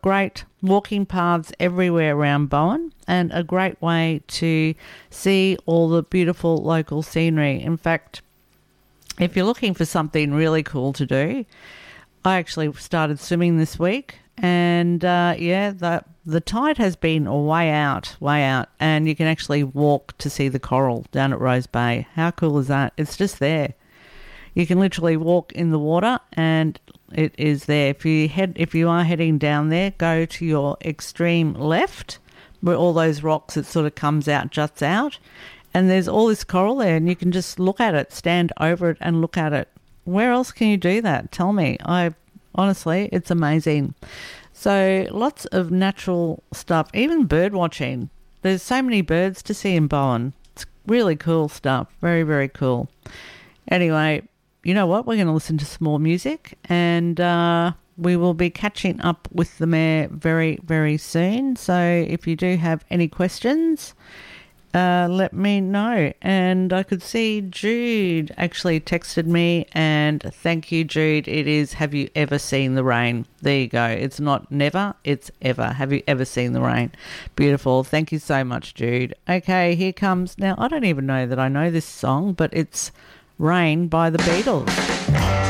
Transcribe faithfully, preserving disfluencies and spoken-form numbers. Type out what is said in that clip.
great walking paths everywhere around Bowen and a great way to see all the beautiful local scenery. In fact, if you're looking for something really cool to do, I actually started swimming this week, and uh, yeah, the the tide has been way out, way out, and you can actually walk to see the coral down at Rose Bay. How cool is that? It's just there. You can literally walk in the water, and it is there. If you head, if you are heading down there, go to your extreme left, where all those rocks, it sort of comes out, juts out, and there's all this coral there, and you can just look at it, stand over it, and look at it. Where else can you do that? Tell me. I honestly, it's amazing. So lots of natural stuff, even bird watching. There's so many birds to see in Bowen. It's really cool stuff. Very, very cool. Anyway, you know what? We're going to listen to some more music, and uh, we will be catching up with the mayor very, very soon. So if you do have any questions, Uh, let me know. And I could see Jude actually texted me, and thank you, Jude. It is, have you ever seen the rain? There you go. It's not never, it's ever. Have you ever seen the rain? Beautiful. Thank you so much, Jude. Okay, here comes, now I don't even know that I know this song, but it's Rain by the Beatles.